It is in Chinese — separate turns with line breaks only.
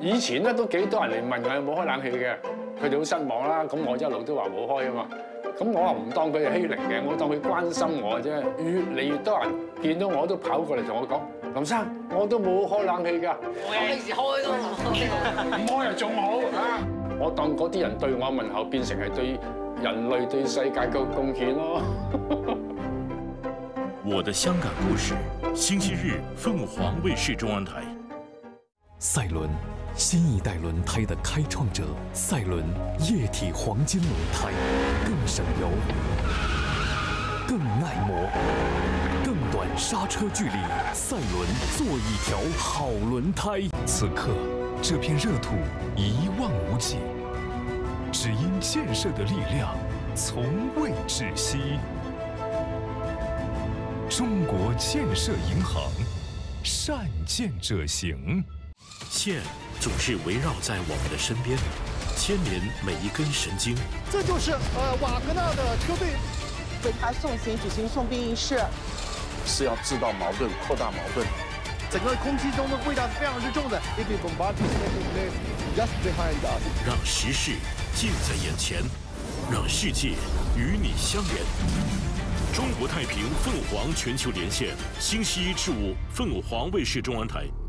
以前咧都幾多人嚟問我有冇開冷氣嘅，佢哋好失望啦。咁我一路都話冇開啊嘛。咁我話唔當佢係欺凌嘅，我當佢關心我啫。越嚟越多人見到我都跑過嚟同我講：林生，我都冇開冷氣㗎。
我平時開都唔
開又仲好啊！我當嗰啲人對我問候變成係對人類對世界嘅貢獻咯。
我的香港故事，星期日凤凰卫视中央台。
赛伦，新一代轮胎的开创者。赛伦液体黄金轮胎，更省油，更耐磨，更短刹车距离。赛伦做一条好轮胎。此刻，这片热土一望无际，只因建设的力量从未止息。中国建设银行，善建者行。
线总是围绕在我们的身边，牵连每一根神经。
这就是瓦格纳的车队
为他送行举行送殡仪式，
是要制造矛盾、扩大矛盾。
整个空气中的味道是非常之重的。
让时事近在眼前，让世界与你相连。中国太平凤凰全球连线，星期一至五，凤凰卫视中央台。